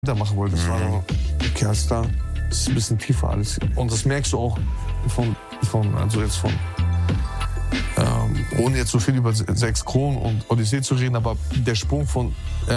da machen wollte. Das war so, okay, alles klar, das ist ein bisschen tiefer alles. Und das merkst du auch ohne jetzt so viel über 6 Kronen und Odyssee zu reden, aber der Sprung von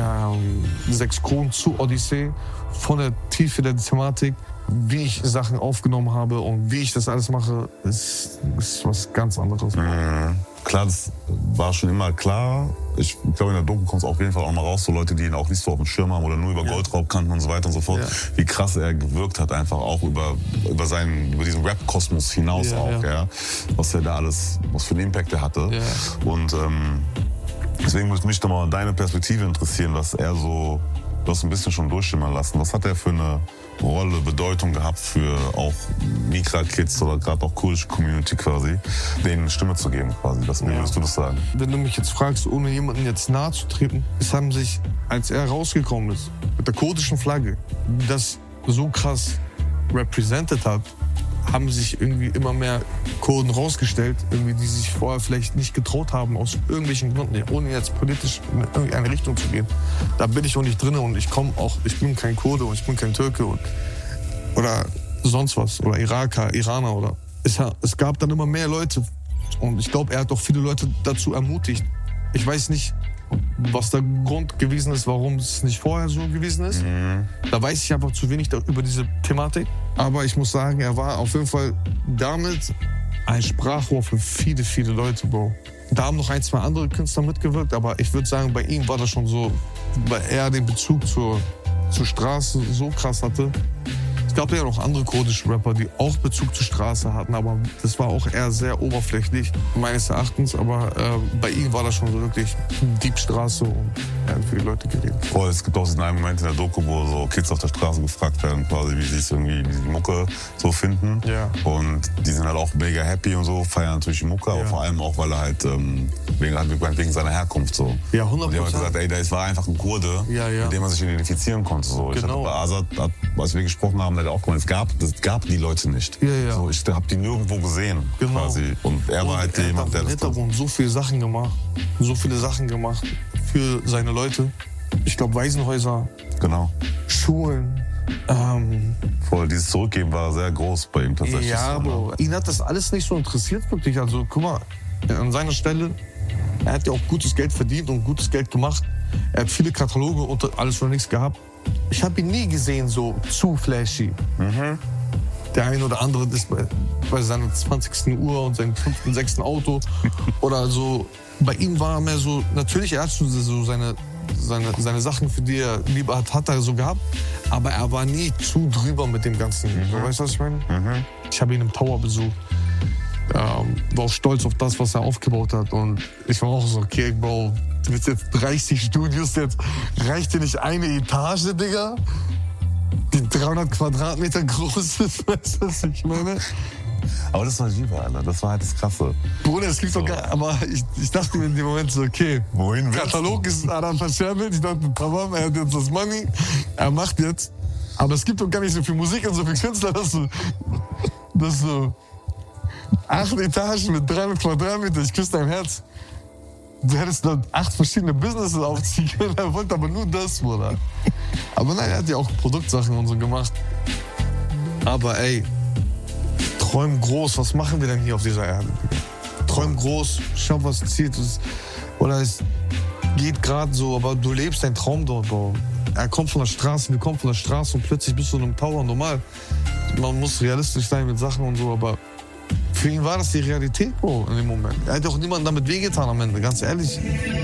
6 Kronen zu Odyssee, von der Tiefe der Thematik, wie ich Sachen aufgenommen habe und wie ich das alles mache, ist was ganz anderes. Klar, das war schon immer klar. Ich glaube, in der Doku kommt es auf jeden Fall auch mal raus, so Leute, die ihn auch nicht so auf dem Schirm haben oder nur über Goldraub kannten und so weiter und so fort, wie krass er gewirkt hat, einfach auch über diesen Rap-Kosmos hinaus was er da alles, was für einen Impact er hatte. Und deswegen würde mich doch mal deine Perspektive interessieren, was er so, du hast ein bisschen schon durchschimmern lassen. Was hat er für eine Rolle, Bedeutung gehabt für auch Mikra-Kids oder gerade auch kurdische Community quasi, denen eine Stimme zu geben quasi? Wie würdest du das sagen? Wenn du mich jetzt fragst, ohne jemanden jetzt nahe zu treten, es haben sich, als er rausgekommen ist, mit der kurdischen Flagge, das so krass represented hat, haben sich irgendwie immer mehr Kurden rausgestellt, irgendwie, die sich vorher vielleicht nicht getraut haben, aus irgendwelchen Gründen, ohne jetzt politisch in irgendeine Richtung zu gehen. Da bin ich auch nicht drin und ich bin kein Kurde und ich bin kein Türke oder sonst was, oder Iraker, Iraner oder. Es gab dann immer mehr Leute und ich glaube, er hat auch viele Leute dazu ermutigt. Ich weiß nicht, was der Grund gewesen ist, warum es nicht vorher so gewesen ist. Da weiß ich einfach zu wenig über diese Thematik. Aber ich muss sagen, er war auf jeden Fall damit ein Sprachrohr für viele, viele Leute, Bro. Da haben noch 1, 2 andere Künstler mitgewirkt, aber ich würde sagen, bei ihm war das schon so, weil er den Bezug zur Straße so krass hatte. Es gab ja noch andere kurdische Rapper, die auch Bezug zur Straße hatten, aber das war auch eher sehr oberflächlich, meines Erachtens. Aber bei ihm war das schon so wirklich Diebstraße und er hat für die Leute geredet. Voll, es gibt auch diesen einen Moment in der Doku, wo so Kids auf der Straße gefragt werden, quasi, wie sie es irgendwie die Mucke so finden. Und die sind halt auch mega happy und so, feiern natürlich die Mucke, aber vor allem auch, weil er halt wegen seiner Herkunft so. Ja, 100%. Und die haben gesagt, ey, das war einfach ein Kurde, mit dem man sich identifizieren konnte. So. Ich hatte bei Azad, als wir gesprochen haben, auch gemeint, es gab die Leute nicht. So, ich habe die nirgendwo gesehen, quasi. Und er war halt jemand, der im Hintergrund so viele Sachen gemacht für seine Leute. Ich glaube, Waisenhäuser, Schulen. Voll, dieses Zurückgeben war sehr groß bei ihm tatsächlich. Ja, Bro. Ihn hat das alles nicht so interessiert, wirklich. Also, guck mal, an seiner Stelle, er hat ja auch gutes Geld verdient und gutes Geld gemacht. Er hat viele Kataloge und alles oder nichts gehabt. Ich habe ihn nie gesehen so zu flashy. Der eine oder andere ist bei seiner 20. Uhr und seinem 5., 6. Auto oder so. Bei ihm war er mehr so, natürlich, er hat schon so seine Sachen, für die er lieber hat er so gehabt, aber er war nie zu drüber mit dem Ganzen. Weißt du, was ich meine? Ich habe ihn im Tower besucht. War auch stolz auf das, was er aufgebaut hat. Und ich war auch so, okay, Bro, du bist jetzt 30 Studios, jetzt reicht dir nicht eine Etage, Digga? Die 300 Quadratmeter groß ist, weißt du, was ich meine? Aber das war Jiva, Alter. Das war halt das Krasse. Bruder, es klingt so geil, aber ich dachte mir in dem Moment so, okay, wohin Katalog ist Adam verscherbelt, ich dachte, tamam, er hat jetzt das Money, er macht jetzt. Aber es gibt doch gar nicht so viel Musik und so viel Künstler, dass so 8 Etagen mit 300 Quadratmeter, ich küsse dein Herz. Du hättest dann 8 verschiedene Businesses aufziehen können, er wollte aber nur das, Bruder. Aber nein, er hat ja auch Produktsachen und so gemacht. Aber ey, träum groß, was machen wir denn hier auf dieser Erde? Träum groß, schau, was zieht. Oder es geht gerade so, aber du lebst deinen Traum dort, Bro. Er kommt von der Straße, wir kommen von der Straße und plötzlich bist du in einem Tower. Normal, man muss realistisch sein mit Sachen und so, aber für ihn war das die Realität, Bro, in dem Moment. Er hat auch niemandem damit wehgetan am Ende, ganz ehrlich.